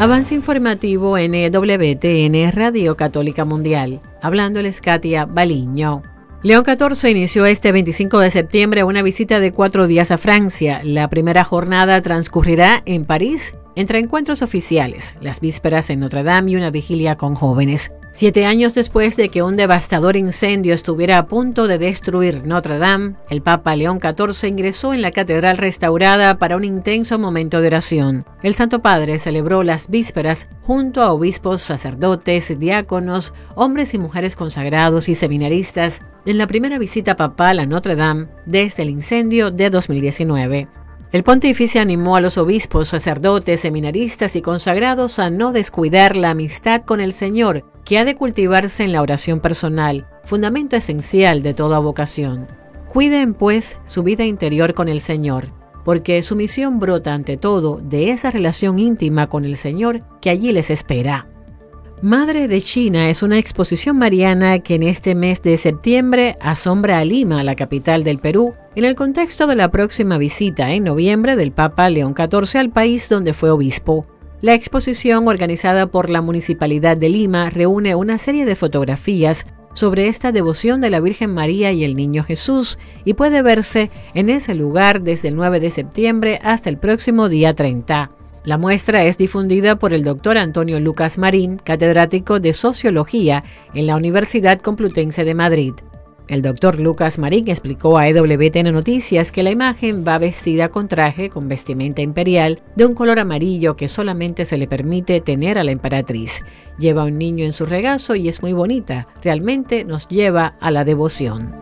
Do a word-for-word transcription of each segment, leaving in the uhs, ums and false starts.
Avance informativo N W T N Radio Católica Mundial. Hablándoles Katia Baliño. León catorce inició este veinticinco de septiembre una visita de cuatro días a Francia. La primera jornada transcurrirá en París entre encuentros oficiales, las vísperas en Notre Dame y una vigilia con jóvenes. Siete años después de que un devastador incendio estuviera a punto de destruir Notre Dame, el Papa León catorce ingresó en la catedral restaurada para un intenso momento de oración. El Santo Padre celebró las vísperas junto a obispos, sacerdotes, diáconos, hombres y mujeres consagrados y seminaristas en la primera visita papal a Notre Dame desde el incendio de dos mil diecinueve. El pontífice animó a los obispos, sacerdotes, seminaristas y consagrados a no descuidar la amistad con el Señor, que ha de cultivarse en la oración personal, fundamento esencial de toda vocación. Cuiden, pues, su vida interior con el Señor, porque su misión brota ante todo de esa relación íntima con el Señor que allí les espera. Madre de China es una exposición mariana que en este mes de septiembre asombra a Lima, la capital del Perú, en el contexto de la próxima visita en noviembre del Papa León catorce al país donde fue obispo. La exposición, organizada por la Municipalidad de Lima, reúne una serie de fotografías sobre esta devoción de la Virgen María y el Niño Jesús y puede verse en ese lugar desde el nueve de septiembre hasta el próximo día treinta. La muestra es difundida por el doctor Antonio Lucas Marín, catedrático de Sociología en la Universidad Complutense de Madrid. El doctor Lucas Marín explicó a E W T N Noticias que la imagen va vestida con traje con vestimenta imperial de un color amarillo que solamente se le permite tener a la emperatriz. Lleva un niño en su regazo y es muy bonita. Realmente nos lleva a la devoción.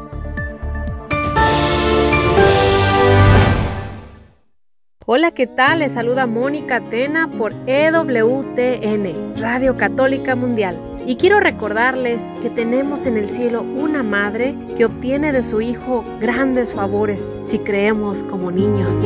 Hola, ¿qué tal? Les saluda Mónica Tena por E W T N, Radio Católica Mundial. Y quiero recordarles que tenemos en el cielo una madre que obtiene de su hijo grandes favores si creemos como niños.